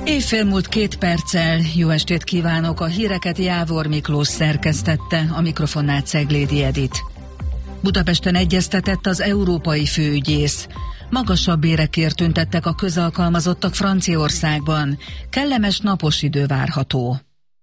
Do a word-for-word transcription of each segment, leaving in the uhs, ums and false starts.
Évfél múlt két perccel, jó estét kívánok, a híreket Jávor Miklós szerkesztette, a mikrofonnál Ceglédi Edit. Budapesten egyeztetett az európai főügyész. Magasabb bérekért tüntettek a közalkalmazottak Franciaországban. Kellemes napos idő várható.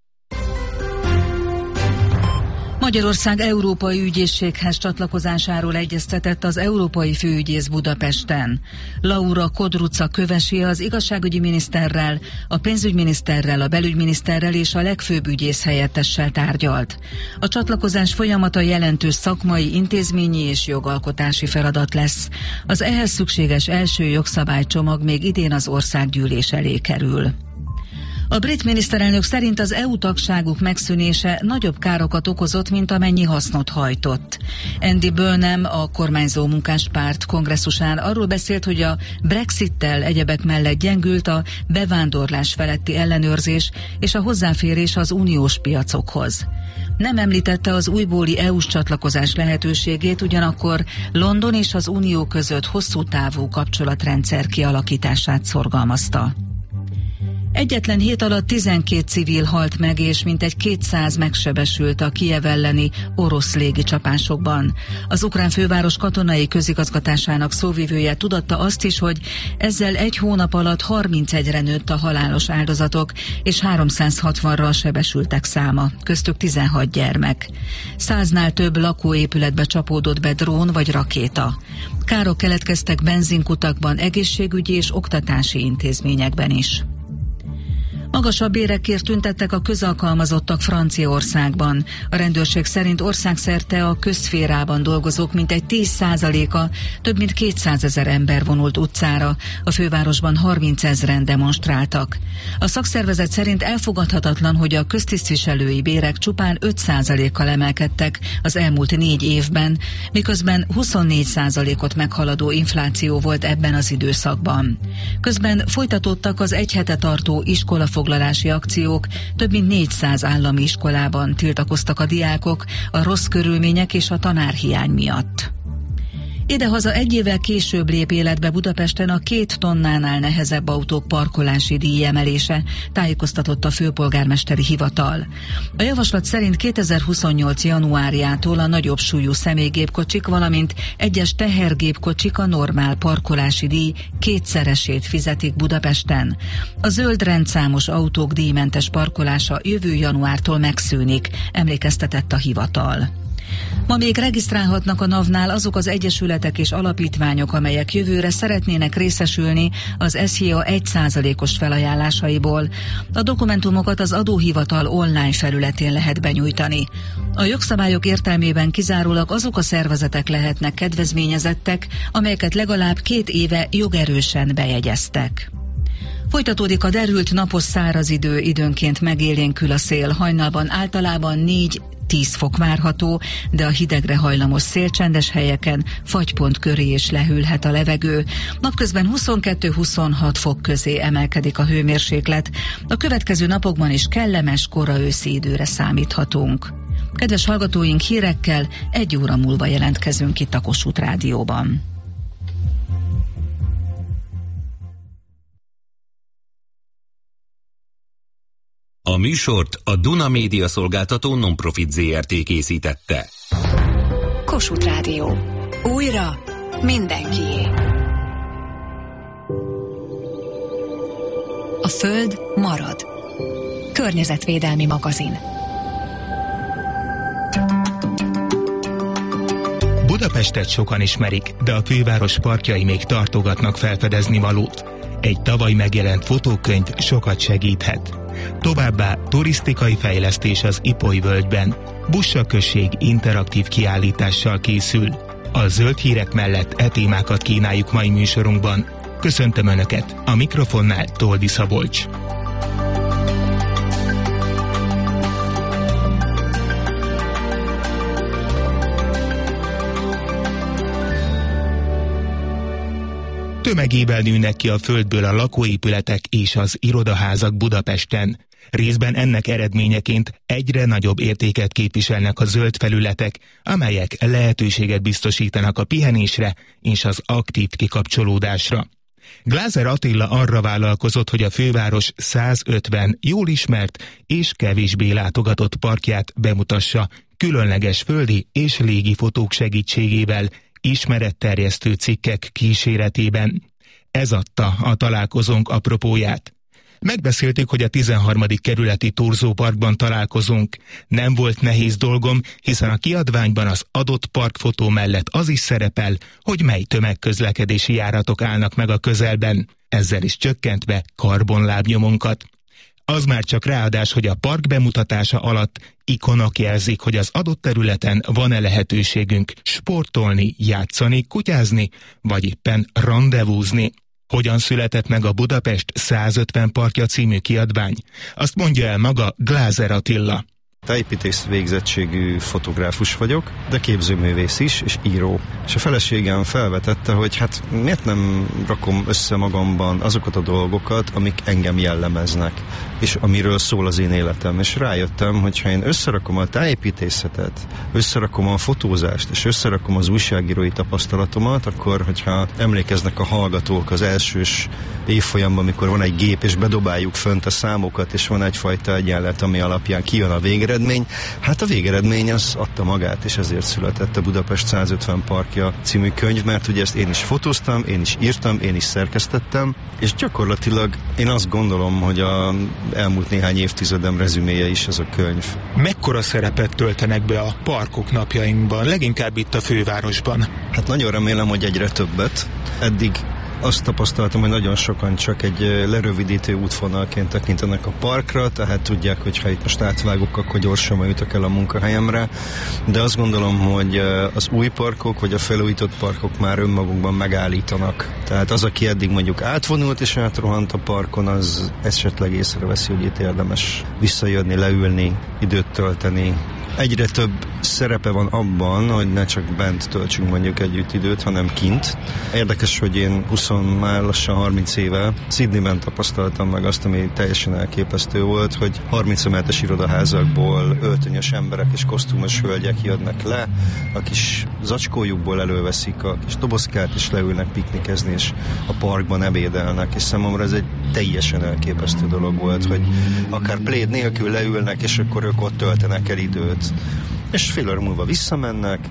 Magyarország Európai Ügyészséghez csatlakozásáról egyeztetett az európai főügyész Budapesten. Laura Kodruca Kövesi az igazságügyi miniszterrel, a pénzügyminiszterrel, a belügyminiszterrel és a legfőbb ügyész helyettessel tárgyalt. A csatlakozás folyamata jelentős szakmai, intézményi és jogalkotási feladat lesz. Az ehhez szükséges első jogszabálycsomag még idén az országgyűlés elé kerül. A brit miniszterelnök szerint az é u tagságuk megszűnése nagyobb károkat okozott, mint amennyi hasznot hajtott. Andy Burnham, a kormányzó munkáspárt kongresszusán arról beszélt, hogy a Brexittel egyebek mellett gyengült a bevándorlás feletti ellenőrzés és a hozzáférés az uniós piacokhoz. Nem említette az újbóli é u-s csatlakozás lehetőségét, ugyanakkor London és az unió között hosszú távú kapcsolatrendszer kialakítását szorgalmazta. Egyetlen hét alatt tizenkét civil halt meg, és mintegy kétszáz megsebesült a Kijev elleni orosz légicsapásokban. Az ukrán főváros katonai közigazgatásának szóvivője tudatta azt is, hogy ezzel egy hónap alatt harmincegyre nőtt a halálos áldozatok, és háromszázhatvanra a sebesültek száma, köztük tizenhat gyermek. Száznál több lakóépületbe csapódott be drón vagy rakéta. Károk keletkeztek benzinkutakban, egészségügyi és oktatási intézményekben is. Magasabb bérekért tüntettek a közalkalmazottak Franciaországban. A rendőrség szerint országszerte a közszférában dolgozók mintegy tíz százaléka, több mint kétszázezer ember vonult utcára. A fővárosban harmincezren demonstráltak. A szakszervezet szerint elfogadhatatlan, hogy a köztisztviselői bérek csupán öt százalékkal emelkedtek az elmúlt négy évben, miközben huszonnégy százalékot meghaladó infláció volt ebben az időszakban. Közben folytatódtak az egy hete tartó iskolafoglalási akciók, több mint négyszáz állami iskolában tiltakoztak a diákok a rossz körülmények és a tanárhiány miatt. Idehaza egy évvel később lép életbe Budapesten a két tonnánál nehezebb autók parkolási díjemelése, tájékoztatott a főpolgármesteri hivatal. A javaslat szerint kétezer-huszonnyolc januárjától a nagyobb súlyú személygépkocsik, valamint egyes tehergépkocsik a normál parkolási díj kétszeresét fizetik Budapesten. A zöld rendszámos autók díjmentes parkolása jövő januártól megszűnik, emlékeztetett a hivatal. Ma még regisztrálhatnak a navnál azok az egyesületek és alapítványok, amelyek jövőre szeretnének részesülni az es zé á egy százalékos felajánlásaiból. A dokumentumokat az adóhivatal online felületén lehet benyújtani. A jogszabályok értelmében kizárólag azok a szervezetek lehetnek kedvezményezettek, amelyeket legalább két éve jogerősen bejegyeztek. Folytatódik a derült napos száraz idő, időnként megélénkül a szél, hajnalban általában négy tíz fok várható, de a hidegre hajlamos szélcsendes helyeken fagypont köré is lehűlhet a levegő. Napközben huszonkettő-huszonhat fok közé emelkedik a hőmérséklet. A következő napokban is kellemes kora őszi időre számíthatunk. Kedves hallgatóink, hírekkel egy óra múlva jelentkezünk itt a Kossuth Rádióban. A műsort a Duna Média Szolgáltató Nonprofit zé er té készítette. Kossuth Rádió. Újra mindenkié. A Föld marad. Környezetvédelmi magazin. Budapestet sokan ismerik, de a főváros parkjai még tartogatnak felfedezni valót. Egy tavaly megjelent fotókönyv sokat segíthet. Továbbá turisztikai fejlesztés az Ipoly völgyben. Bussa község interaktív kiállítással készül. A zöld hírek mellett e témákat kínáljuk mai műsorunkban. Köszöntöm Önöket, a mikrofonnál Toldi Szabolcs. Tömegével nőnek ki a földből a lakóépületek és az irodaházak Budapesten. Részben ennek eredményeként egyre nagyobb értéket képviselnek a zöld felületek, amelyek lehetőséget biztosítanak a pihenésre és az aktív kikapcsolódásra. Glázer Attila arra vállalkozott, hogy a főváros százötven jól ismert és kevésbé látogatott parkját bemutassa különleges földi és légi fotók segítségével, ismeretterjesztő cikkek kíséretében. Ez adta a találkozónk apropóját. Megbeszéltük, hogy a tizenharmadik kerületi Thurzó parkban találkozunk. Nem volt nehéz dolgom, hiszen a kiadványban az adott parkfotó mellett az is szerepel, hogy mely tömegközlekedési járatok állnak meg a közelben, ezzel is csökkentve karbonlábnyomunkat. Az már csak ráadás, hogy a park bemutatása alatt ikonok jelzik, hogy az adott területen van-e lehetőségünk sportolni, játszani, kutyázni, vagy éppen randevúzni. Hogyan született meg a Budapest százötven parkja című kiadvány? Azt mondja el maga Glázer Attila. Tájépítész végzettségű fotográfus vagyok, de képzőművész is, és író. És a feleségem felvetette, hogy hát miért nem rakom össze magamban azokat a dolgokat, amik engem jellemeznek, és amiről szól az én életem. És rájöttem, hogy ha én összerakom a tájépítészetet, összerakom a fotózást, és összerakom az újságírói tapasztalatomat, akkor, hogyha emlékeznek a hallgatók az elsős évfolyamban, amikor van egy gép, és bedobáljuk fönt a számokat, és van egyfajta egyenlet, ami alapján kijön a végeredmény, hát a végeredmény az adta magát, és ezért született a Budapest százötven parkja című könyv, mert ugye ezt én is fotóztam, én is írtam, én is szerkesztettem, és gyakorlatilag én azt gondolom, hogy a elmúlt néhány évtizedem rezüméje is ez a könyv. Mekkora szerepet töltenek be a parkok napjainkban, leginkább itt a fővárosban? Hát nagyon remélem, hogy egyre többet. Eddig azt tapasztaltam, hogy nagyon sokan csak egy lerövidítő útvonalként tekintenek a parkra, tehát tudják, hogy ha itt most átvágok, akkor gyorsan majd jutok el a munkahelyemre, de azt gondolom, hogy az új parkok, vagy a felújított parkok már önmagukban megállítanak. Tehát az, aki eddig mondjuk átvonult és átrohant a parkon, az esetleg észreveszi, hogy itt érdemes visszajönni, leülni, időt tölteni. Egyre több szerepe van abban, hogy ne csak bent töltsünk mondjuk együtt időt, hanem kint. Érdekes, hogy én húsz, már lassan harminc éve Sydneyben tapasztaltam meg azt, ami teljesen elképesztő volt, hogy harminc emeletes irodaházakból öltönyös emberek és kosztümös hölgyek jönnek le, a kis zacskójukból előveszik a kis dobozkát, és leülnek piknikezni, és a parkban ebédelnek, és számomra ez egy teljesen elképesztő dolog volt, hogy akár pléd nélkül leülnek, és akkor ők ott töltenek el időt. És fél óra múlva visszamennek,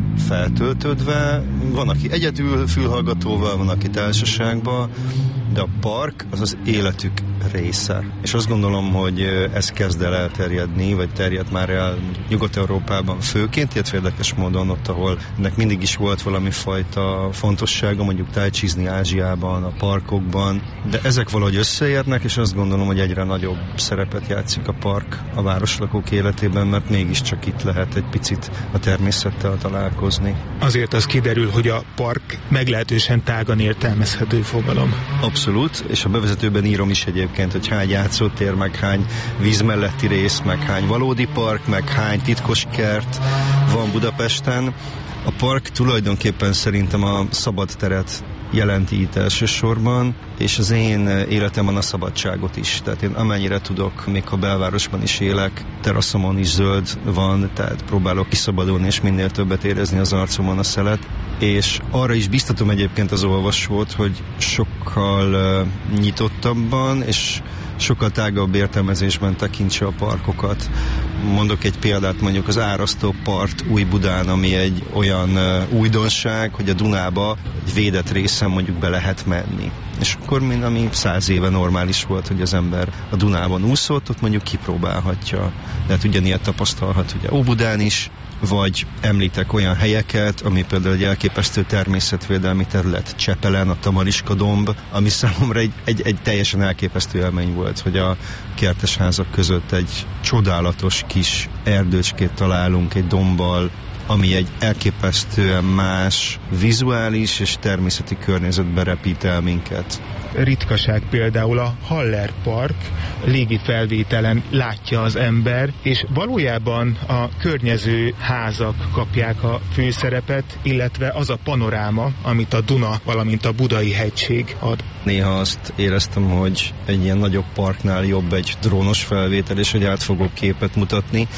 feltöltődve, van, aki egyedül fülhallgatóval, van, aki társaságban, de a park az az életük része. És azt gondolom, hogy ez kezd el elterjedni, vagy terjed már el Nyugat-Európában főként, illetve érdekes módon ott, ahol ennek mindig is volt valami fajta fontossága, mondjuk tájcsizni Ázsiában, a parkokban, de ezek valahogy összeérnek, és azt gondolom, hogy egyre nagyobb szerepet játszik a park a városlakók életében, mert mégiscsak itt lehet egy picit a természettel találkozni. Azért az kiderül, hogy a park meglehetősen tágan értelmezhető fogalom. Abszolút, és a bevezetőben írom is egyébként, hogy hány játszótér, meg hány víz melletti rész, meg hány valódi park, meg hány titkos kert van Budapesten. A park tulajdonképpen szerintem a szabad teret jelenti itt elsősorban, és az én életemben a szabadságot is. Tehát én amennyire tudok, még ha belvárosban is élek, teraszomon is zöld van, tehát próbálok kiszabadulni, és minél többet érezni az arcomon a szelet. És arra is biztatom egyébként az olvasót, hogy sokkal uh, nyitottabban, és sokkal tágabb értelmezésben tekintse a parkokat. Mondok egy példát, mondjuk az Árasztó part Új-Budán, ami egy olyan uh, újdonság, hogy a Dunába egy védett részen mondjuk be lehet menni. És akkor, mint ami száz éve normális volt, hogy az ember a Dunában úszott, ott mondjuk kipróbálhatja. De hát ugyanilyet tapasztalhat ugye Óbudán is, vagy említek olyan helyeket, ami például egy elképesztő természetvédelmi terület Csepelen, a Tamariska domb, ami számomra egy, egy, egy teljesen elképesztő élmény volt, hogy a kertesházak között egy csodálatos kis erdőcskét találunk egy dombbal, ami egy elképesztően más vizuális és természeti környezetbe repít el minket. Ritkaság például a Haller Park, légi felvételen látja az ember, és valójában a környező házak kapják a főszerepet, illetve az a panoráma, amit a Duna, valamint a Budai hegység ad. Néha azt éreztem, hogy egy ilyen nagyobb parknál jobb egy drónos felvétel, és egy átfogó képet mutatni.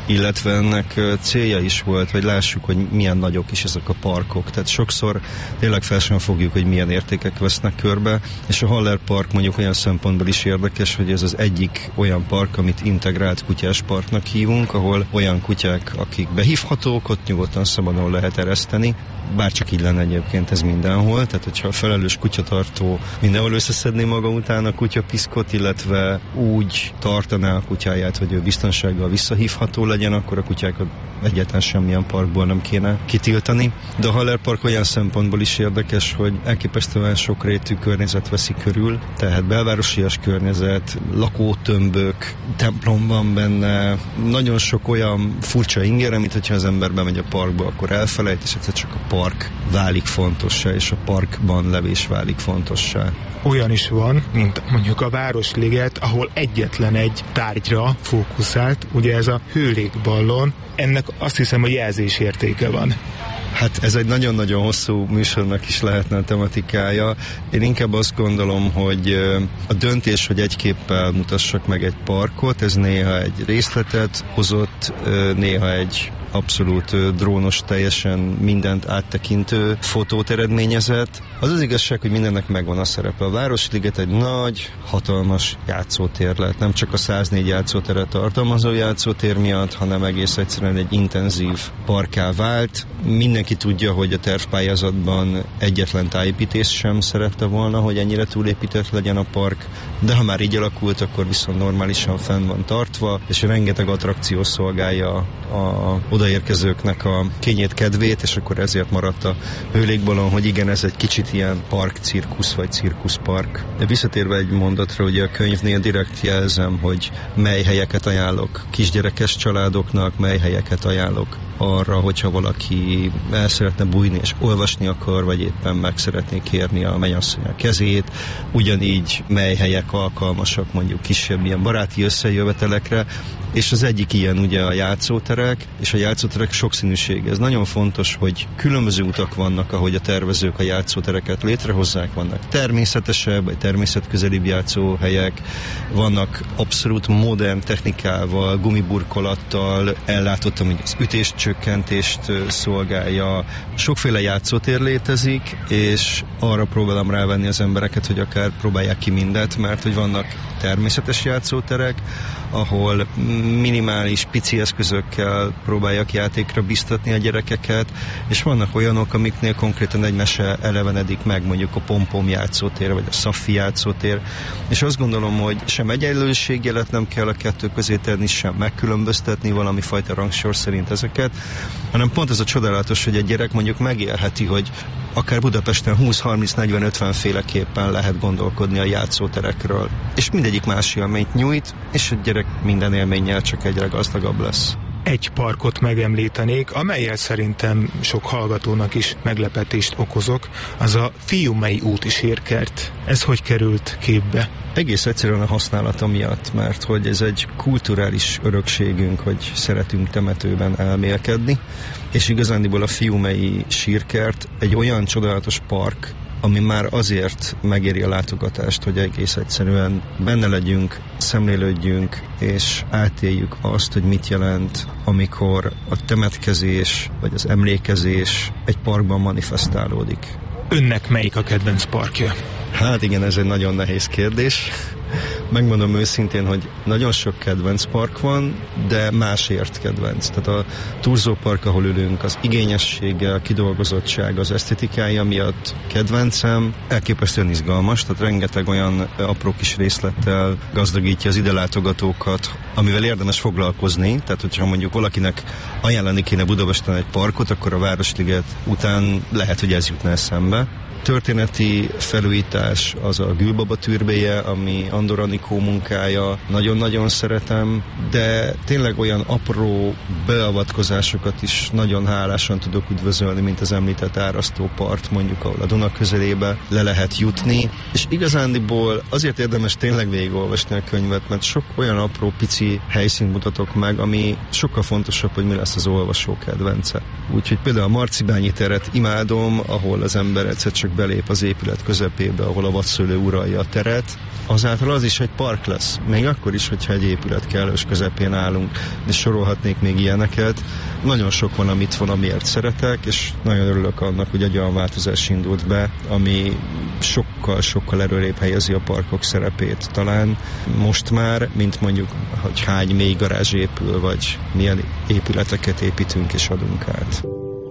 illetve ennek célja is volt, hogy lássuk, hogy milyen nagyok is ezek a parkok. Tehát sokszor tényleg fel sem fogjuk, hogy milyen értékek vesznek körbe, és a Haller Park mondjuk olyan szempontból is érdekes, hogy ez az egyik olyan park, amit integrált kutyás parknak hívunk, ahol olyan kutyák, akik behívhatók, ott nyugodtan szabadon lehet ereszteni, bárcsak így lenne egyébként ez mindenhol, tehát hogyha a felelős kutyatartó mindenhol összeszedné maga után a kutyapiszkot, illetve úgy tartaná a kutyáját, hogy ő biztonsággal visszahívható legyen, akkor a kutyákat egyáltalán semmilyen parkból nem kéne kitiltani. De a Haller Park olyan szempontból is érdekes, hogy elképesztően sokrétű környezet veszi körül, tehát belvárosias környezet, lakótömbök, templom van benne, nagyon sok olyan furcsa inger, amit hogyha az ember bemegy a parkba, akkor elfelejt, és egyszer csak a park válik fontossá, és a parkban levés válik fontossá. Olyan is van, mint mondjuk a Városliget, ahol egyetlen egy tárgyra fókuszált, ugye ez a hőlégballon, ennek azt hiszem a jelzésértéke van. Hát ez egy nagyon-nagyon hosszú műsornak is lehetne a tematikája. Én inkább azt gondolom, hogy a döntés, hogy egy képpel mutassak meg egy parkot, ez néha egy részletet hozott, néha egy abszolút drónos, teljesen mindent áttekintő fotót eredményezett. Az az igazság, hogy mindennek megvan a szerepe. A Városliget egy nagy, hatalmas játszótér lett. Nem csak a száznégy játszóteret tartalmazó játszótér miatt, hanem egész egyszerűen egy intenzív parkká vált. Mindenki tudja, hogy a tervpályázatban egyetlen tájépítés sem szerette volna, hogy ennyire túlépített legyen a park, de ha már így alakult, akkor viszont normálisan fenn van tartva, és rengeteg attrakció szolgálja a odaérkezőknek a kényét, kedvét, és akkor ezért maradt a hőlégballon, hogy igen, ez egy kicsit ilyen park-cirkusz vagy cirkuszpark. De visszatérve egy mondatra, ugye a könyvnél direkt jelzem, hogy mely helyeket ajánlok kisgyerekes családoknak, mely helyeket ajánlok arra, hogyha valaki el szeretne bújni és olvasni akar, vagy éppen meg szeretné kérni a mennyasszony a kezét, ugyanígy mely helyek alkalmasak mondjuk kisebb ilyen baráti összejövetelekre, és az egyik ilyen ugye a játszóterek, és a játszóterek sokszínűsége. Ez nagyon fontos, hogy különböző utak vannak, ahogy a tervezők a játszótereket létrehozzák, vannak természetesebb, vagy természetközelibb játszóhelyek, vannak abszolút modern technikával, gumiburkolattal ellátottam, hogy az ütéscsökkentést szolgálja. Sokféle játszótér létezik, és arra próbálom rávenni az embereket, hogy akár próbálják ki mindet, mert hogy vannak természetes játszóterek, ahol minimális, pici eszközökkel próbálják játékra biztatni a gyerekeket, és vannak olyanok, amiknél konkrétan egy mese elevenedik meg, mondjuk a Pompom játszótér, vagy a Szaffi játszótér, és azt gondolom, hogy sem egyenlőségjelet nem kell a kettő közé tenni, sem megkülönböztetni valami fajta rangsor szerint ezeket, hanem pont ez a csodálatos, hogy egy gyerek mondjuk megélheti, hogy akár Budapesten húsz, harminc, negyven, ötven féleképpen lehet gondolkodni a játszóterekről. És mindegyik más élményt nyújt, és a gyerek minden élménnyel csak egyre gazdagabb lesz. Egy parkot megemlítenék, amelyel szerintem sok hallgatónak is meglepetést okozok, az a Fiumei úti sírkert. Ez hogy került képbe? Egész egyszerűen a használata miatt, mert hogy ez egy kulturális örökségünk, hogy szeretünk temetőben elmélkedni, és igazándiból a Fiumei sírkert egy olyan csodálatos park, ami már azért megéri a látogatást, hogy egész egyszerűen benne legyünk, szemlélődjünk, és átéljük azt, hogy mit jelent, amikor a temetkezés, vagy az emlékezés egy parkban manifestálódik. Önnek melyik a kedvenc parkja? Hát igen, ez egy nagyon nehéz kérdés. Megmondom őszintén, hogy nagyon sok kedvenc park van, de másért kedvenc. Tehát a Thurzó park, ahol ülünk, az igényessége, a kidolgozottság, az esztetikája miatt kedvencem, elképesztően izgalmas, tehát rengeteg olyan apró kis részlettel gazdagítja az ide látogatókat, amivel érdemes foglalkozni. Tehát, hogyha mondjuk valakinek ajánlani kéne Budapesten egy parkot, akkor a Városliget után lehet, hogy ez jutna eszembe. Történeti felújítás az a Gülbaba türbéje, ami Andor Anikó munkája, nagyon-nagyon szeretem, de tényleg olyan apró beavatkozásokat is nagyon hálásan tudok üdvözölni, mint az említett árasztópart, mondjuk, ahol a Duna közelébe le lehet jutni, és igazándiból azért érdemes tényleg végigolvasni a könyvet, mert sok olyan apró, pici helyszínt mutatok meg, ami sokkal fontosabb, hogy mi lesz az olvasó kedvence. Úgyhogy például a Marcibányi teret imádom, ahol az ember egyszer csak belép az épület közepébe, ahol a vadszőlő uralja a teret, azáltal az is egy park lesz. Még akkor is, hogyha egy épület kellős közepén állunk, de sorolhatnék még ilyeneket. Nagyon sok van, amit van, amiért szeretek, és nagyon örülök annak, hogy egy olyan változás indult be, ami sokkal-sokkal erőrébb helyezi a parkok szerepét. Talán most már, mint mondjuk, hogy hány mély garázs épül, vagy milyen épületeket építünk és adunk át.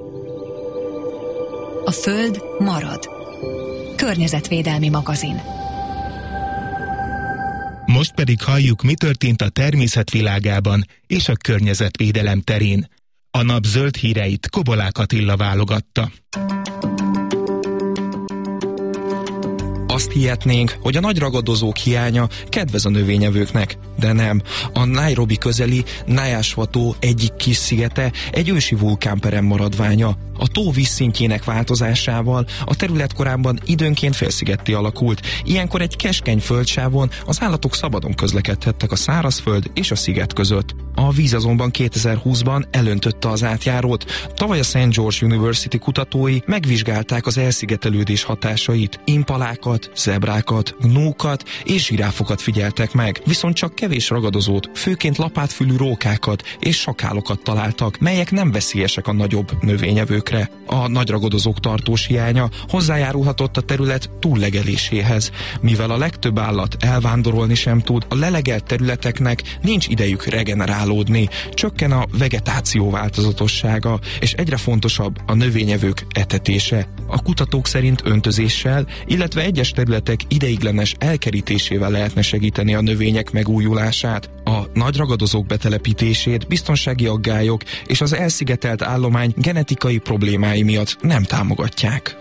A Föld marad. Környezetvédelmi magazin. Most pedig halljuk, mi történt a természet világában és a környezetvédelem terén. A nap zöld híreit Kobolák Attila válogatta. Azt hihetnénk, hogy a nagy ragadozók hiánya kedvez a növényevőknek, de nem. A Nairobi közeli Nyaswato egyik kis szigete egy ősi vulkánperem maradványa. A tó vízszintjének változásával a terület korábban időnként félszigetté alakult. Ilyenkor egy keskeny földsávon az állatok szabadon közlekedhettek a szárazföld és a sziget között. A víz azonban kétezer-húszban elöntötte az átjárót. Tavaly a Saint George University kutatói megvizsgálták az elszigetelődés hatásait. Impalákat, zebrákat, gnókat és zsiráfokat figyeltek meg, viszont csak kevés ragadozót, főként lapátfülű rókákat és sakálokat találtak, melyek nem veszélyesek a nagyobb növényevőkre. A nagy ragadozók tartós hiánya hozzájárulhatott a terület túllegeléséhez. Mivel a legtöbb állat elvándorolni sem tud, a lelegelt területeknek nincs idejük regenerálódni, csökken a vegetáció változatossága, és egyre fontosabb a növényevők etetése. A kutatók szerint öntözéssel, illetve egyes területek ideiglenes elkerítésével lehetne segíteni a növények megújulását. A nagy ragadozók betelepítését biztonsági aggályok és az elszigetelt állomány genetikai problémái miatt nem támogatják.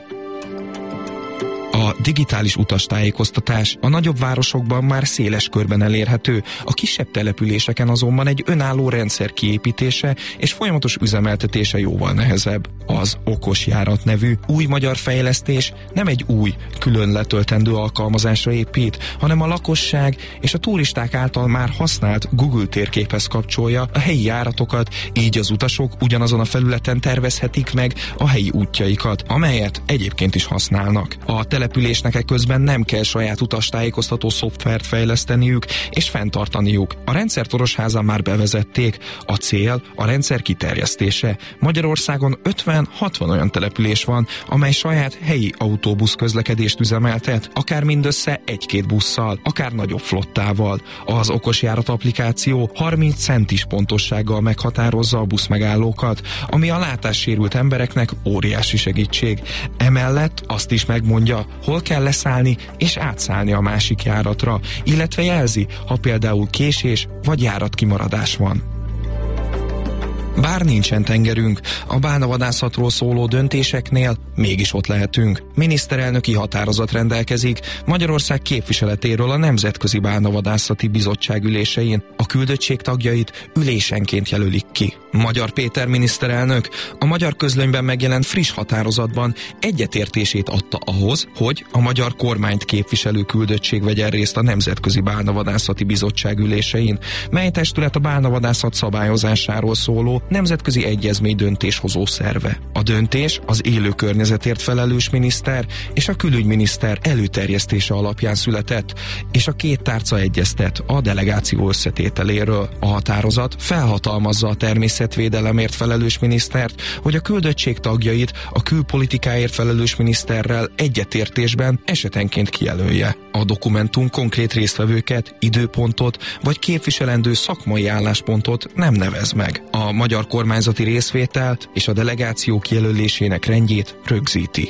A digitális utastájékoztatás a nagyobb városokban már széles körben elérhető, a kisebb településeken azonban egy önálló rendszer kiépítése és folyamatos üzemeltetése jóval nehezebb. Az Okosjárat nevű új magyar fejlesztés nem egy új, külön letöltendő alkalmazásra épít, hanem a lakosság és a turisták által már használt Google térképhez kapcsolja a helyi járatokat, így az utasok ugyanazon a felületen tervezhetik meg a helyi útjaikat, amelyet egyébként is használnak. A településnek eközben nem kell saját utastájékoztató szoftvert fejleszteniük és fenntartaniuk. A rendszert Orosházán már bevezették. A cél a rendszer kiterjesztése. Magyarországon ötven-hatvan olyan település van, amely saját helyi autóbusz közlekedést üzemeltet, akár mindössze egy-két busszal, akár nagyobb flottával. Az Okosjárat applikáció harminc centis pontossággal meghatározza a buszmegállókat, ami a látássérült embereknek óriási segítség. Emellett azt is megmondja, hol kell leszállni és átszállni a másik járatra, illetve jelzi, ha például késés vagy járatkimaradás van. Bár nincsen tengerünk, a bálnavadászatról szóló döntéseknél mégis ott lehetünk. Miniszterelnöki határozat rendelkezik Magyarország képviseletéről a Nemzetközi Bálnavadászati Bizottság ülésein. A küldöttség tagjait ülésenként jelölik ki. Magyar Péter miniszterelnök a Magyar Közlönyben megjelent friss határozatban egyetértését adta ahhoz, hogy a magyar kormányt képviselő küldöttség vegyen részt a Nemzetközi Bálnavadászati Bizottság ülésein, mely testület a bálnavadászat szabályozásáról szóló nemzetközi egyezmény döntéshozó szerve. A döntés az élő környezetért felelős miniszter és a külügyminiszter előterjesztése alapján született, és a két tárca egyeztet a delegáció összetételéről. A határozat felhatalmazza a természetvédelemért felelős minisztert, hogy a küldöttség tagjait a külpolitikáért felelős miniszterrel egyetértésben esetenként kijelölje. A dokumentum konkrét résztvevőket, időpontot vagy képviselendő szakmai álláspontot nem nevez meg. A magyar kormányzati részvételt és a delegáció kijelölésének rendjét rögzíti.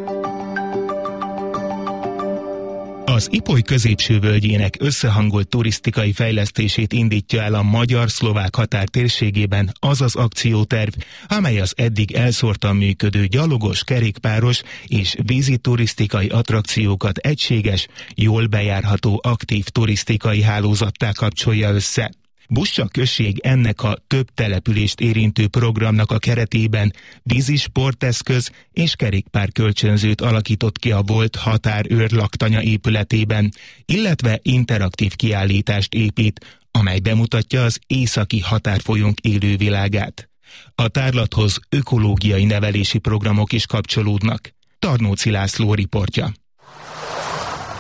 Az Ipoly középső völgyének összehangolt turisztikai fejlesztését indítja el a magyar-szlovák határ térségében az az akcióterv, amely az eddig elszórtan működő gyalogos, kerékpáros és vízi turisztikai attrakciókat egységes, jól bejárható aktív turisztikai hálózattá kapcsolja össze. Bussa község ennek a több települést érintő programnak a keretében vízi sporteszköz és kerékpár kölcsönzőt alakított ki a volt határőr laktanya épületében, illetve interaktív kiállítást épít, amely bemutatja az északi határfolyónk élővilágát. A tárlathoz ökológiai nevelési programok is kapcsolódnak. Tarnóci László riportja.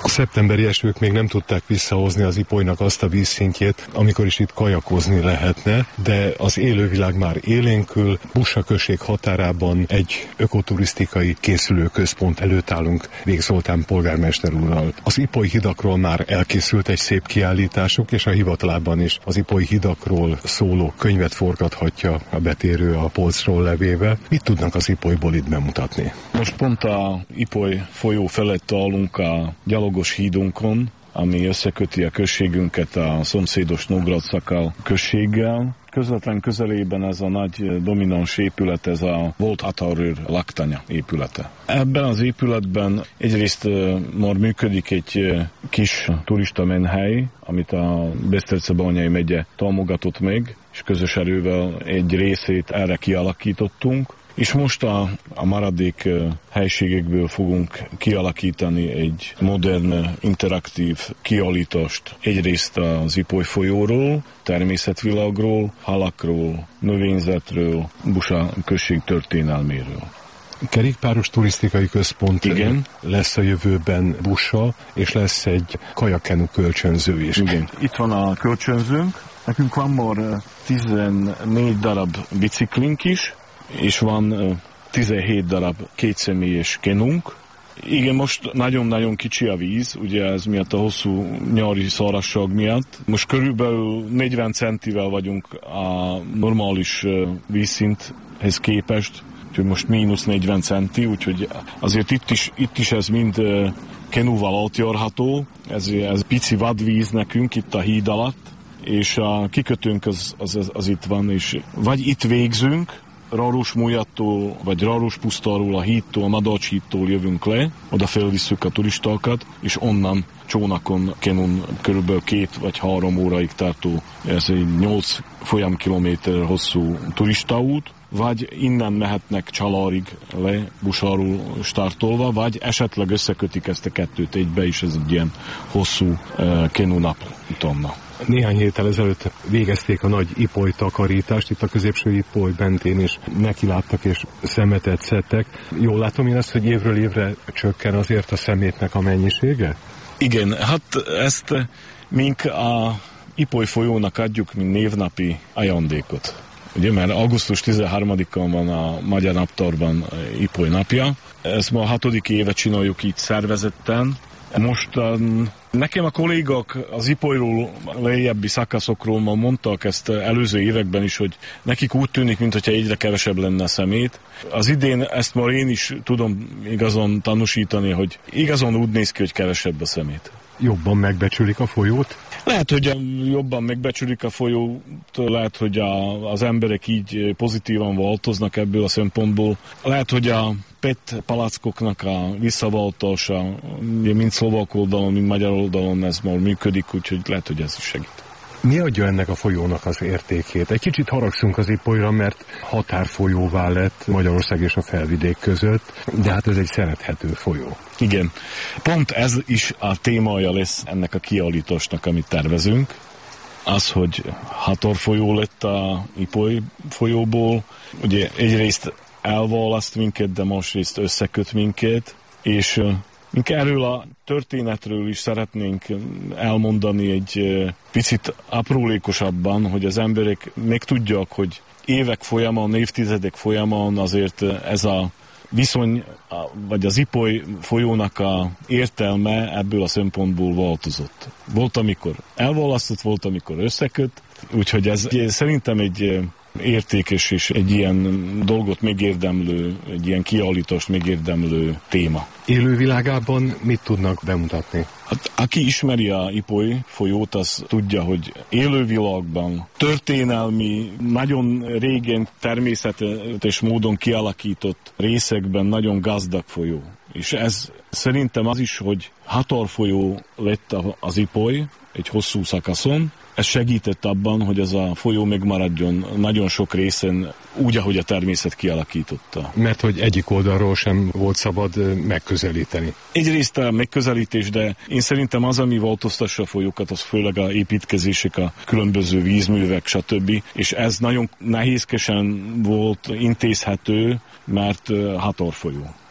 A szeptemberi esők még nem tudták visszahozni az Ipolynak azt a vízszintjét, amikor is itt kajakozni lehetne, de az élővilág már élénkül. Bussa község határában egy ökoturisztikai készülőközpont előtt állunk Vég Zoltán polgármester úrral. Az Ipoly hidakról már elkészült egy szép kiállításuk, és a hivatalában is az Ipoly hidakról szóló könyvet forgathatja a betérő a polcról levéve. Mit tudnak az Ipolyból itt bemutatni? Most pont a Ipoly folyó felett állunk a gyalogos hídunkon, ami összeköti a községünket a szomszédos Nógrád-Szakál községgel. Közvetlen közelében ez a nagy domináns épület, ez a volt Határőr laktanya épülete. Ebben az épületben egyrészt már működik egy kis turista menhely, amit a Besztercebányai megye támogatott meg, és közös erővel egy részét erre kialakítottunk. És most a, a maradék helységekből fogunk kialakítani egy modern, interaktív kiállítást. Egyrészt az Ipoly folyóról, természetvilágról, halakról, növényzetről, Bussa község történelméről. Kerékpáros turisztikai központ Igen. lesz a jövőben Bussa, és lesz egy kajakenu kölcsönző is. Igen. Itt van a kölcsönzőnk. Nekünk van már tizennégy darab biciklink is, és van tizenhét darab kétszemélyes kenunk. Igen, most nagyon-nagyon kicsi a víz, ugye ez miatt a hosszú nyári szárazság miatt. Most körülbelül negyven centivel vagyunk a normális vízszinthez képest, úgyhogy most mínusz negyven centi, úgyhogy azért itt is, itt is ez mind kenúval átjárható. Ez, ez pici vadvíz nekünk itt a híd alatt, és a kikötőnk az, az, az, az itt van, és vagy itt végzünk, Rarós-Mújattól, vagy Rarós-Pusztáról, a hídtól, a Madács hídtól jövünk le, oda felvisszük a turistákat, és onnan csónakon, kenun körülbelül két vagy három óraig tartó, ez egy nyolc folyamkilométer hosszú turistaút, vagy innen mehetnek Csalárig le, Bussáról startolva, vagy esetleg összekötik ezt a kettőt egybe, és ez egy ilyen hosszú uh, kenunap tonna. Néhány héttel ezelőtt végezték a nagy Ipoly takarítást, itt a középső Ipoly mentén is nekiláttak és szemetet szedtek. Jól látom én azt, hogy évről évre csökken azért a szemétnek a mennyisége? Igen, hát ezt mink a Ipoly folyónak adjuk, mint névnapi ajándékot. Ugye, mert augusztus tizenharmadikán van a Magyar Naptárban Ipoly napja. Ezt ma a hatodik éve csináljuk így szervezetten. Most um, nekem a kollégák az Ipolyról, lejjebbi szakaszokról ma mondtak ezt előző években is, hogy nekik úgy tűnik, mintha egyre kevesebb lenne a szemét. Az idén ezt már én is tudom igazon tanúsítani, hogy igazon úgy néz ki, hogy kevesebb a szemét. Jobban megbecsülik a folyót? Lehet, hogy jobban megbecsülik a folyót, lehet, hogy a, az emberek így pozitívan változnak ebből a szempontból. Lehet, hogy a pé e té palackoknak a visszaváltása, mind szlovák oldalon, mind magyar oldalon ez már működik, úgyhogy lehet, hogy ez is segít. Mi adja ennek a folyónak az értékét? Egy kicsit haragszunk az Ipolyra, mert határfolyóvá lett Magyarország és a felvidék között, de hát ez egy szerethető folyó. Igen. Pont ez is a témája lesz ennek a kiállításnak, amit tervezünk. Az, hogy határfolyó lett a Ipoly folyóból. Ugye egyrészt elválaszt minket, de másrészt összeköt minket, és mink erről a történetről is szeretnénk elmondani egy picit aprólékosabban, hogy az emberek megtudják, hogy évek folyamán, évtizedek folyamán azért ez a viszony, vagy az Ipoly folyónak a értelme ebből a szempontból változott. Volt, amikor elválasztott, volt, amikor összeköt, úgyhogy ez szerintem egy értékes és egy ilyen dolgot megérdemlő, egy ilyen kiállítást megérdemlő téma. Élővilágában mit tudnak bemutatni? Hát, aki ismeri a Ipoly folyót, az tudja, hogy élővilágban, történelmi, nagyon régen természetes módon kialakított részekben nagyon gazdag folyó. És ez szerintem az is, hogy határfolyó lett az Ipoly egy hosszú szakaszon. Ez segített abban, hogy ez a folyó megmaradjon nagyon sok részen úgy, ahogy a természet kialakította. Mert hogy egyik oldalról sem volt szabad megközelíteni. Egyrészt a megközelítés, de én szerintem az, ami változtassa a folyókat, az főleg a építkezések, a különböző vízművek, stb. És ez nagyon nehézkesen volt intézhető, mert határfolyó.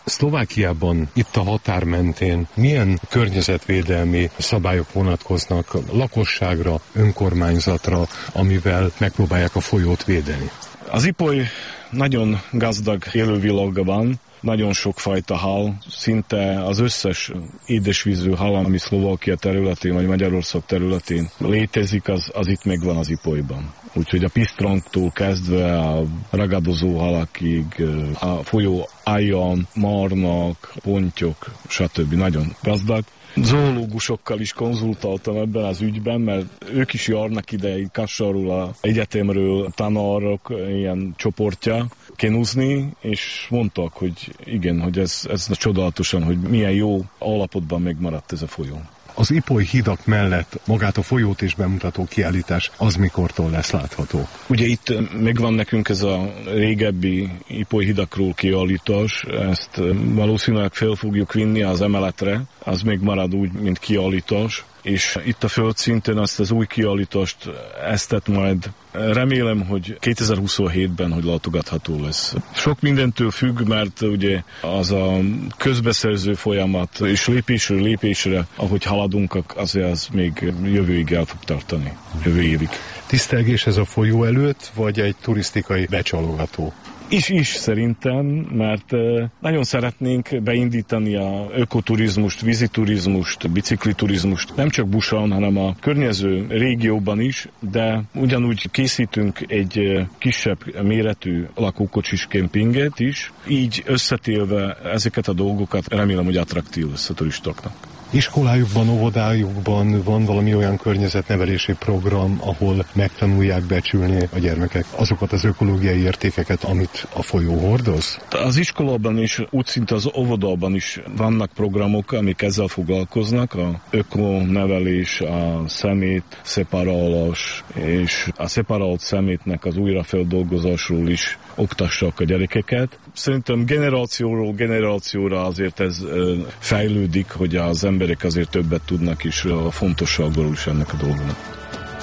Szlovákiában, itt a határ mentén milyen környezetvédelmi szabályok vonatkoznak lakosságra, önkormányzatra, amivel megpróbálják a folyót védeni? Az Ipoly nagyon gazdag élővilága van, nagyon sokfajta hal, szinte az összes édesvízű hal, ami Szlovákia területén vagy Magyarország területén létezik, az, az itt megvan az Ipolyban. Úgyhogy a pisztranktól kezdve a ragadozó halakig, a folyó áján, marnak, pontyok, stb. Nagyon gazdag. Zoológusokkal is konzultáltam ebben az ügyben, mert ők is járnak ide Kassarul, a egyetemről tanárok ilyen csoportja kenuzni, és mondtak, hogy igen, hogy ez, ez csodálatosan, hogy milyen jó állapotban megmaradt ez a folyó. Az Ipoly hidak mellett magát a folyót is bemutató kiállítás, az mikortól lesz látható? Ugye itt megvan nekünk ez a régebbi Ipoly hidakról kiállítás, ezt valószínűleg fel fogjuk vinni az emeletre, az még marad úgy, mint kiállítás, és itt a földszinten azt az új kiállítást eztet majd remélem, hogy kétezer-huszonhétben, hogy látogatható lesz. Sok mindentől függ, mert ugye az a közbeszerző folyamat, és lépésről lépésre, ahogy haladunk, azért az még jövőig el fog tartani, jövő évig. Tisztelgés ez a folyó előtt, vagy egy turisztikai becsalogató? Is-is szerintem, mert nagyon szeretnénk beindítani a ökoturizmust, víziturizmust, bicikliturizmust, nem csak Busan, hanem a környező régióban is, de ugyanúgy készítünk egy kisebb méretű lakókocsis kempinget is, így összetélve ezeket a dolgokat remélem, hogy attraktív lesz a turistáknak. Iskolájukban, óvodájukban van valami olyan környezetnevelési program, ahol megtanulják becsülni a gyermekek azokat az ökológiai értékeket, amit a folyó hordoz? Az iskolában is, úgy szinte az óvodában is vannak programok, amik ezzel foglalkoznak, a ökonevelés, a szemét, szeparálás, és a szeparált szemétnek az újrafeldolgozásról is oktassák a gyerekeket. Szerintem generációról generációra azért ez fejlődik, hogy az emberek azért többet tudnak is a fontosságról is ennek a dolgnak.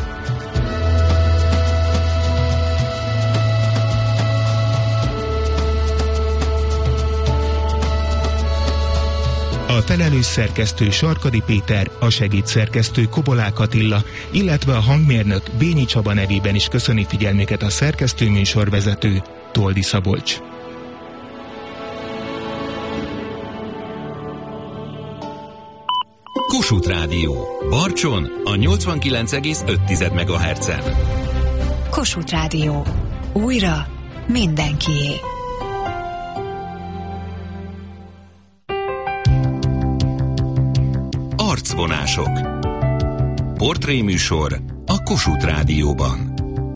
A felelős szerkesztő Sarkadi Péter, a segédszerkesztő Kobolák Attila, illetve a hangmérnök Bényi Csaba nevében is köszöni figyelmüket a szerkesztő műsorvezető Toldi Szabolcs. Kossuth Rádió. Barcson a nyolcvankilenc egész öt megahertzen. Kossuth Rádió. Újra mindenkié. Arcvonások. Portréműsor a Kossuth Rádióban.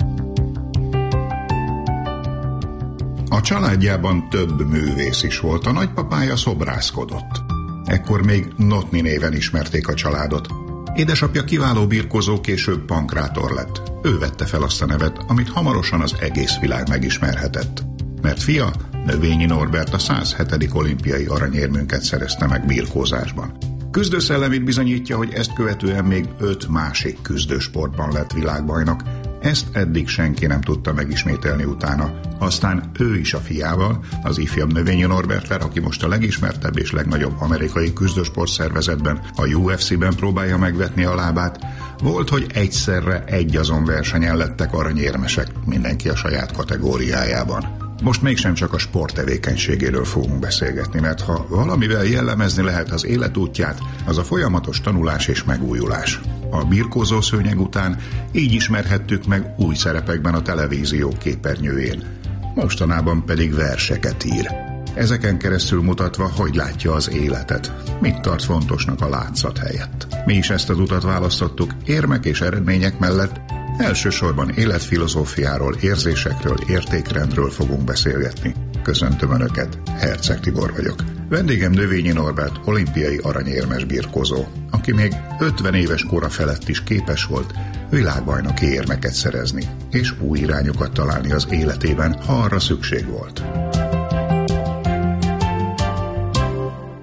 A családjában több művész is volt, a nagypapája szobrászkodott. Ekkor még Notni néven ismerték a családot. Édesapja kiváló birkózó, később pankrátor lett. Ő vette fel azt a nevet, amit hamarosan az egész világ megismerhetett. Mert fia, Növényi Norbert a száz hetedik olimpiai aranyérmünket szerezte meg birkózásban. Küzdőszellemét bizonyítja, hogy ezt követően még öt másik küzdősportban lett világbajnok. Ezt eddig senki nem tudta megismételni utána. Aztán ő is a fiával, az ifjabb Növényi Norberttel, aki most a legismertebb és legnagyobb amerikai küzdősport szervezetben, a U F C-ben próbálja megvetni a lábát. Volt, hogy egyszerre egy azon versenyen lettek aranyérmesek, mindenki a saját kategóriájában. Most mégsem csak a sport tevékenységéről fogunk beszélgetni, mert ha valamivel jellemezni lehet az életútját, az a folyamatos tanulás és megújulás. A birkózó szőnyeg után így ismerhettük meg új szerepekben a televízió képernyőjén. Mostanában pedig verseket ír. Ezeken keresztül mutatva, hogy látja az életet. Mit tart fontosnak a látszat helyett. Mi is ezt az utat választottuk, érmek és eredmények mellett. Elsősorban életfilozófiáról, érzésekről, értékrendről fogunk beszélgetni. Köszöntöm Önöket, Herceg Tibor vagyok. Vendégem Növényi Norbert, olimpiai aranyérmes birkózó, aki még ötven éves kora felett is képes volt világbajnoki érmeket szerezni, és új irányokat találni az életében, ha arra szükség volt.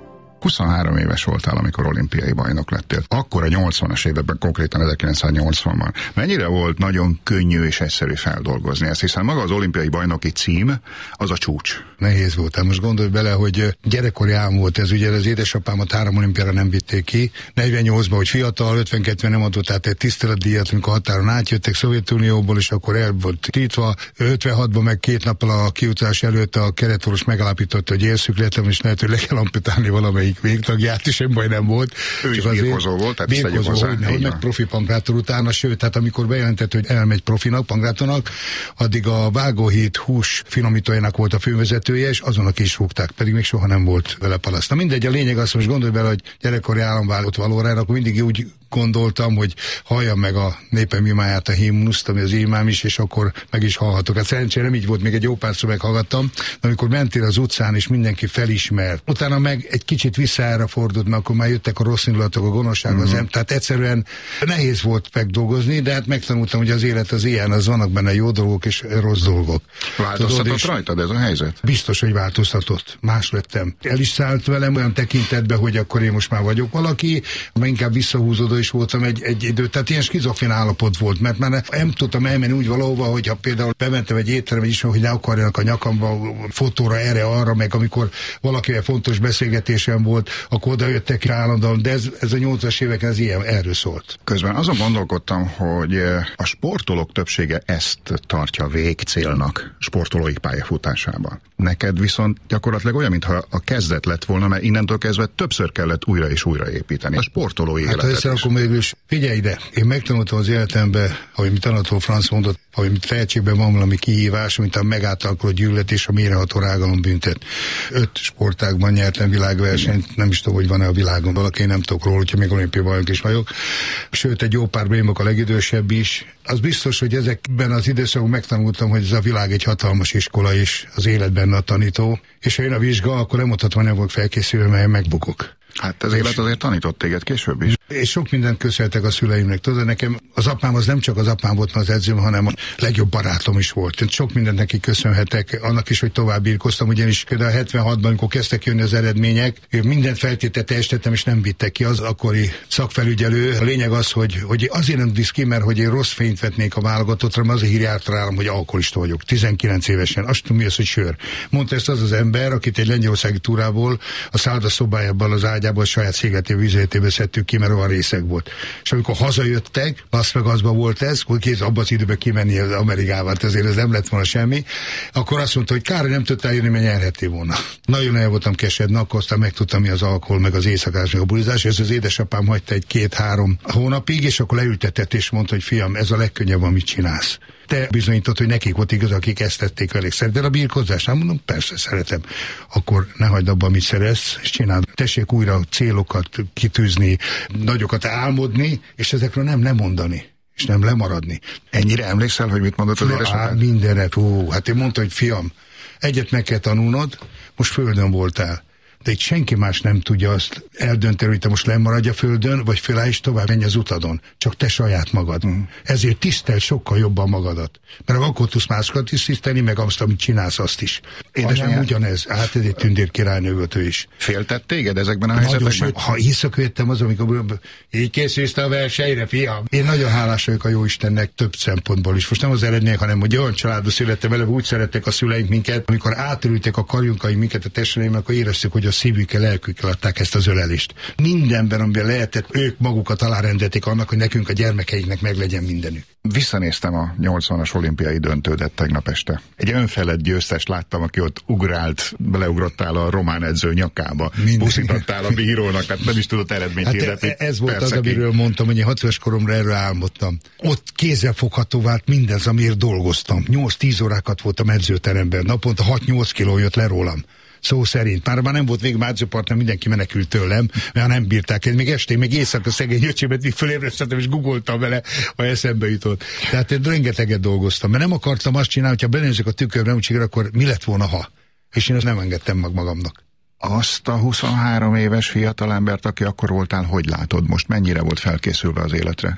huszonhárom éves voltál, amikor olimpiai bajnok lettél. Akkor a nyolcvanas években, konkrétan ezerkilencszáznyolcvanban. Mennyire volt nagyon könnyű és egyszerű feldolgozni ezt, hiszen maga az olimpiai bajnoki cím, az a csúcs. Nehéz volt. Hát most gondolj bele, hogy gyerekkori álom volt ez, ugye az édesapámat három olimpiára nem vitték ki. negyvennyolcban, hogy fiatal, ötvenkettőben nem adott át egy tiszteletdíjat, amikor határon átjöttek Szovjetunióból, és akkor el volt tiltva. ötvenhatban meg két nappal a kiutás előtt a keretorvos megállapította, hogy élszükletem, és lehet, hogy le kell amputálni valamelyik végtagját, és sem baj nem volt. Ő is birkozó volt, tehát birkozó, hozzá, hogy, hogy meg profi pankrátor utána, sőt, tehát amikor bejelentett, hogy elmegy profinak, pankrátornak, addig a vágóhíd hús finomítójának volt a fővezetője, és azonak is rúgták, pedig még soha nem volt vele palasz. Na mindegy, a lényeg az, most gondolj bele, hogy gyerekkori államvállott valóra, akkor mindig úgy gondoltam, hogy halljam meg a népem imáját, a himnuszt, ami az imám is, és akkor meg is hallhatok. Hát szerencsére nem így volt, még egy jó párszor meghallgattam, de amikor mentél az utcán, és mindenki felismert. Utána meg egy kicsit visszaára fordult, mert akkor már jöttek a rossz indulatok, a gonoszság, uh-huh. az em, tehát egyszerűen nehéz volt megdolgozni, de hát megtanultam, hogy az élet az ilyen, az vannak benne jó dolgok és rossz dolgok. Változtatott Tudod, rajtad ez a helyzet? Biztos, hogy változtatott. Más lettem. El is szállt velem olyan tekintetbe, hogy akkor én most már vagyok valaki, mert inkább visszahúzódó is voltam egy, egy idő. Tehát ilyen skizofrén állapot volt, mert már nem tudtam elmenni úgy valahova, hogyha például bementem egy étterembe is, hogy ne akarjanak a nyakamba fotóra, erre, arra, meg amikor valakivel fontos beszélgetésem volt, akkor oda jöttek állandóan, de ez, ez a nyolcvanas éveken ez ilyen, erről szólt. Közben azon gondolkodtam, hogy a sportolók többsége ezt tartja végcélnak sportolói pályafutásában. Neked viszont gyakorlatilag olyan, mintha a kezdet lett volna, mert innentől kezdve többször kellett újra és újra építeni a sportolói hát, életet. Hát akkor mégis figyelj ide, én megtanultam az életembe, ahogy mit Anatol Franz mondott, ahogy mit tehetségben van valami kihívás, mint a megáltalkoló gyűlölet és a mélyreható rágalom büntet. Öt sportágban nyertem világversenyt, nem is tudom, hogy van-e a világon valaki, én nem tudok róla, hogyha még olimpiai bajnok is vagyok. Sőt, egy jó pár brémok a legidősebb is. Az biztos, hogy ezekben az időszakban megtanultam, hogy ez a világ egy hatalmas iskola, és az életben a tanító. És ha jön a vizsga, akkor nem mondhatom, hogy nem vagyok felkészülve, mert megbukok. Hát az élet azért tanított téged később is. És sok mindent köszönhetek a szüleimnek. Tudod, nekem az apám az nem csak az apám volt az edzőm, hanem a legjobb barátom is volt. Én sok mindent neki köszönhetek, annak is, hogy tovább birkoztam, ugyanis például hetvenhatban, amikor kezdtek jönni az eredmények, mindent feltételt teljesítettem, és nem vittek ki az akkori szakfelügyelő. A lényeg az, hogy, hogy azért nem visz ki, mert hogy én rossz fényt vetnék a válogatottra, mert az a hír járt rám, hogy alkoholista vagyok. tizenkilenc évesen. Azt tudom, mi az, hogy sör. Mondta ezt az az ember, akit egy lengyelországi túrából a szálloda szobájában az ágyában saját székleté vízétébe szedtük ki, mert olyan részeg volt. És amikor hazajöttek, Las Vegasban volt ez, hogy kész abban az időben kimenni az Amerikával, ezért ez nem lett volna semmi, akkor azt mondta, hogy kár, nem tudtál jönni, mert nyerhettél volna. Nagyon el voltam kesedni, akkor aztán megtudtam, mi az alkohol, meg az éjszakás, meg a bulizás, és az édesapám hagyta egy két-három hónapig, és akkor leültetett, és mondta, hogy fiam, ez a legkönnyebb, amit csinálsz. Te bizonyított, hogy nekik volt igaz, akik ezt tették velük. Szereted a birkózást? Nem mondom, persze szeretem. Akkor ne hagyd abba, amit szeretsz, és csináld. Tessék újra célokat kitűzni, nagyokat álmodni, és ezekről nem lemondani, és nem lemaradni. Ennyire emlékszel, hogy mit mondott az édesapád? Mindenre. Hú, hát én mondta, hogy fiam, egyet meg kell tanulnod, most földön voltál. De itt senki más nem tudja azt eldönteni, hogy te most lemaradj a földön, vagy fölállj és tovább menj az utadon. Csak te saját magad. Mm. Ezért tiszteld sokkal jobban magadat. Mert akkor tudsz másokat is tisztelni, meg azt, amit csinálsz, azt is. Anyám ugyanez. Hát ez egy tündérkirálynő volt ő is. Féltett téged ezekben a helyzetekben? Sőt, ha északvettem az, amikor így készülsz a versenyre, fiam. Én nagyon hálás vagyok a Jóistennek több szempontból is. Most nem az eredmény, hanem hogy olyan családba születtem, eleve úgy szerettek a szüleink minket, amikor átültek a karjunkaink minket a testvéreim, akkor éreztük, hogy a szívükkel, lelkükkel adták ezt az ölelést. Mindenben, amiben lehetett, ők magukat alárendelték annak, hogy nekünk a gyermekeinknek meglegyen mindenük. Visszanéztem a nyolcvanas olimpiai döntődet tegnap este. Egy önfelett győztest láttam, aki ott ugrált, beleugrottál a román edző nyakába, buszítottál a bírónak, hát nem is tudott eredményt hát hirdetni. Ez volt az, amiről mondtam, hogy én hat éves koromra erről álmodtam. Ott kézzelfogható vált mindez, amiért dolgoztam. nyolc-tíz órákat voltam edzőteremben, naponta hat-nyolc kiló jött le rólam. Szó szerint. Már már nem volt végig edzőpartner, mindenki menekült tőlem, mert nem bírták. Én még estén, még éjszaka szegény öcsémet még fölébresztettem, és googoltam vele, ha eszembe jutott. Tehát én rengeteget dolgoztam, mert nem akartam azt csinálni, hogyha benézek a tükörbe, úgyhogy akkor mi lett volna, ha? És én ezt nem engedtem meg magamnak. Azt a huszonhárom éves fiatalembert, aki akkor voltál, hogy látod most? Mennyire volt felkészülve az életre?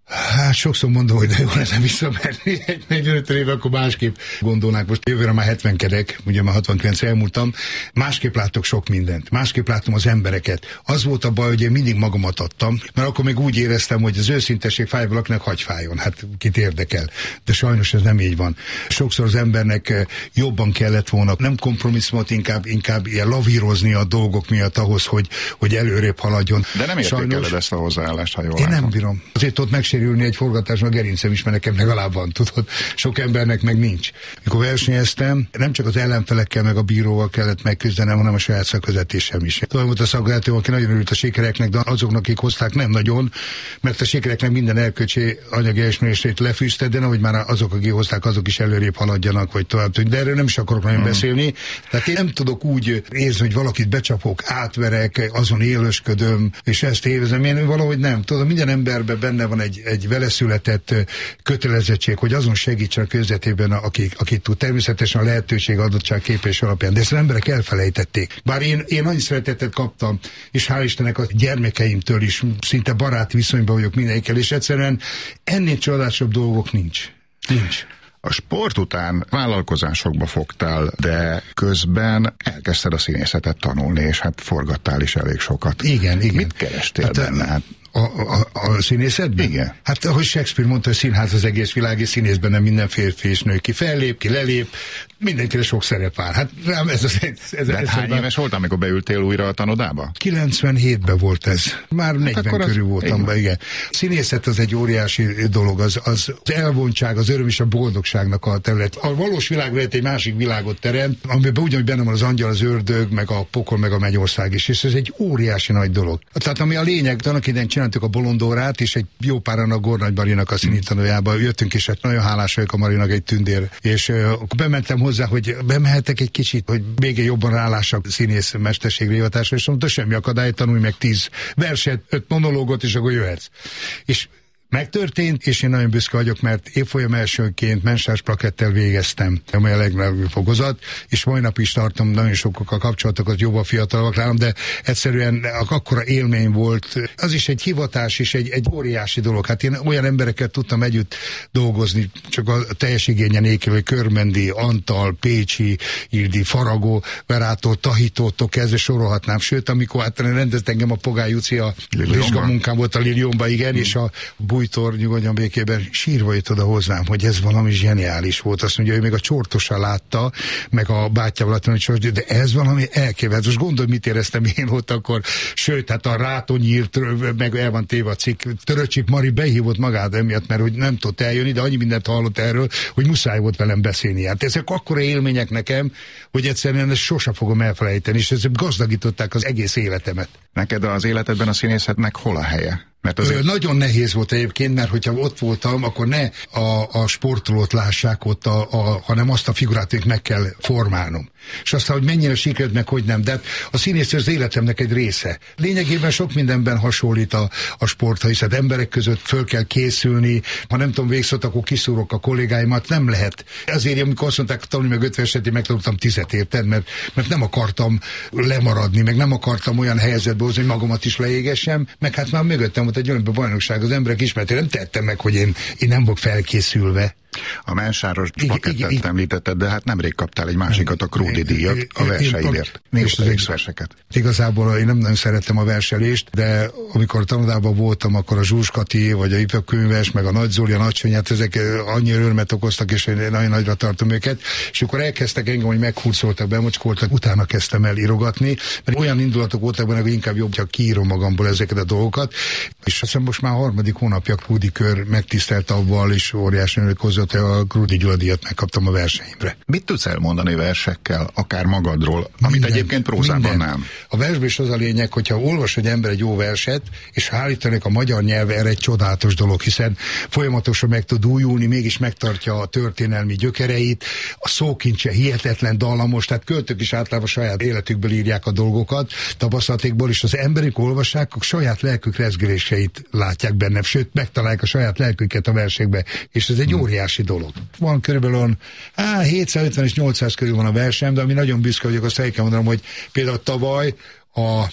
Hát sokszor mondom, hogy de jó lenne visszamenni egy negyvenöt éve, akkor másképp gondolnák. Most jövőre már hetvenkedek, ugye már hatvankilenc elmúltam, másképp látok sok mindent, másképp látom az embereket. Az volt a baj, hogy én mindig magamat adtam, mert akkor még úgy éreztem, hogy az őszintesség fáj valakinek, hagy fájjon, hát kit érdekel. De sajnos ez nem így van. Sokszor az embernek jobban kellett volna, nem kompromisszumot, inkább, inkább ilyen lavírozni a dolgok miatt ahhoz, hogy, hogy előrébb haladjon. De nem értékeled ezt a hozzáállást, ha jól Én látom. nem bírom. Azért ott megsérülni egy forgatáson, a gerincem is, mert nekem legalább van, tudod. Sok embernek meg nincs. Mikor versenyeztem, nem csak az ellenfelekkel meg a bíróval kellett megküzdenem, hanem a saját szakvezetésem is. Tudom, hogy a szakvezető, aki nagyon örült a sikereknek, de azoknak, akik hozták, nem nagyon, mert a sikereknek minden erkölcsi anyagi elismerését lefűzte, de nehogy már azok, akik hozták, azok is előrébb haladjanak, vagy tovább. De erről nem is akarok nagyon mm. beszélni. Tehát én nem tudok úgy érezni, hogy valakit becsapok, átverek, azon élősködöm, és ezt évezem. Én valahogy nem. Tudom, minden emberben benne van egy, egy veleszületett kötelezettség, hogy azon segítsen a közvetében, akik, akik tud. Természetesen a lehetőség adottság képes alapján. De ezt az emberek elfelejtették. Bár én, én annyi szeretetet kaptam, és hál' Istennek a gyermekeimtől is szinte baráti viszonyban vagyok mindenikkel, és egyszerűen ennél csodálasabb dolgok nincs. Nincs. A sport után vállalkozásokba fogtál, de közben elkezdted a színészetet tanulni, és hát forgattál is elég sokat. Igen, igen. Mit kerestél hát, benne? Hát, A, a, a színészetben? Igen. Hát ahogy Shakespeare mondta, hogy színház az egész világ, és színészben nem minden férfi és nő. Ki fellép, ki lelép, mindenkire sok szerep vár. Hát rám ez az... Ez, ez, De hát ez hány éves voltál, amikor beültél újra a tanodába? kilencvenhétben volt ez. Már hát negyven körül voltam be, igen. A színészet az egy óriási dolog, az, az, az elvontság, az öröm és a boldogságnak a terület. A valós világ lehet egy másik világot teremt, amiben ugyanúgy benne van az angyal, az ördög, meg a pokol, meg a mennyország is, és ez egy óriási nagy dolog. Tehát ami a lényeg, annak idején csináltuk a Bolondórát, és egy jó páran a Gornagy Marinak a színítanójába jöttünk, és hát nagyon hálás vagyok a Marinak, egy tündér. És uh, akkor bementem hozzá, hogy bemehetek egy kicsit, hogy még jobban rálássak színész mesterségre hivatásra, és mondta, semmi akadály, tanulj meg tíz verset, öt monológot, és akkor jöhetsz. És megtörtént, és én nagyon büszke vagyok, mert évfolyam elsőként mensás plakettel végeztem, amely a legnagyobb fokozat, és mai nap is tartom nagyon sokkal kapcsolatokat, jobban fiatalabbak nálam, de egyszerűen akkora élmény volt. Az is egy hivatás, és egy, egy óriási dolog. Hát én olyan emberekkel tudtam együtt dolgozni, csak a teljes igényen nélkül, hogy Körmendi, Antal, Pécsi, Ildi, Faragó, Verától, Tahitótól kezdve sorolhatnám. Sőt, amikor hát rendezt engem a Pogály Juci, a vizsgamunkám volt a Lilionban, igen, hmm. és a Bújtor nyugodjan békében sírva jött oda hozzám, hogy ez valami zseniális volt. Azt mondja, hogy még a Csortosa látta, meg a bátyával látta, de ez valami elképesztő. Most gondolj, mit éreztem én ott akkor. Sőt, hát a Rátonyírt, meg el van téve a cikk. Töröcsik Mari behívott magát emiatt, mert hogy nem tudott eljönni, de annyi mindent hallott erről, hogy muszáj volt velem beszélni. Hát ezek akkora élmények nekem, hogy egyszerűen ezt sose fogom elfelejteni, és ezek gazdagították az egész életemet. Neked az életedben a színészetnek hol a helye? Mert azért... Nagyon nehéz volt egyébként, mert hogyha ott voltam, akkor ne a, a sportolót lássák ott, a, a, hanem azt a figurát, hogy meg kell formálnom. És aztán, hogy mennyire sikerült, meg hogy nem. De a színész az életemnek egy része. Lényegében sok mindenben hasonlít a, a sportha, hiszen emberek között föl kell készülni. Ha nem tudom, végszót, akkor kiszúrok a kollégáimat. Nem lehet. Azért, amikor azt mondták, tanulni meg ötven esetén, megtanultam tizet, érted? Mert, mert nem akartam lemaradni, meg nem akartam olyan helyzetbe hozni, hogy magamat is leégessem, meg hát már mögöttem volt egy olyan bajnokság, az emberek ismerték, nem tettem meg, hogy én, én nem vagyok felkészülve. A mensáros plakettet említetted, de hát nemrég kaptál egy másikat, a Krúdi díjat a verseidért. Nézd az egész verseket. Igazából én nem nagyon szerettem a verselést, de amikor tanodában voltam, akkor a Zsúskati, vagy a Ipökönyves, meg a Nagy Zoli, a Nagy Sonyát, ezek annyira örömet okoztak, és én nagyon nagyra tartom őket. És akkor elkezdtek engem, hogy meghurcoltak, bemocskoltak, utána kezdtem el írogatni, mert olyan indulatok voltak benne, hogy inkább jobb, ha kiírom magamból ezeket a dolgokat. És azt hiszem most már a harmadik hónapja Krúdi kör megtisztelt avval, és óriási önök hozott, a Krúdi Gyula díjat megkaptam a versenyimre. Mit tudsz elmondani versekkel, akár magadról, amit minden, egyébként prózában minden. Nem? A versben is az a lényeg, hogyha olvas egy ember egy jó verset, és állítanak a magyar nyelve, erre egy csodálatos dolog, hiszen folyamatosan meg tud újulni, mégis megtartja a történelmi gyökereit, a szókincse hihetetlen dallamos, tehát költők is általában saját életükből írják a dolgokat, tapasztalatékból, és az emberek olvassák, a saját lelkük rezgeléseit látják benne, sőt, megtalálják a saját lelküket a versekbe, és ez egy hmm. óriási dolog. Van körülbelül á, hétszázötven és nyolcszáz körül van a verseny, de ami nagyon büszke vagyok, azt el kell mondanom, hogy például tavaly a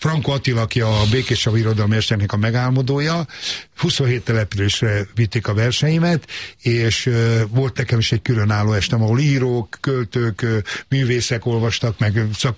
Franko Attila, aki a Békéscsaba Irodalmi Esternek a megálmodója, huszonhét településre vitték a verseimet, és uh, volt nekem is egy különálló estem, ahol írók, költők, uh, művészek olvastak, meg szak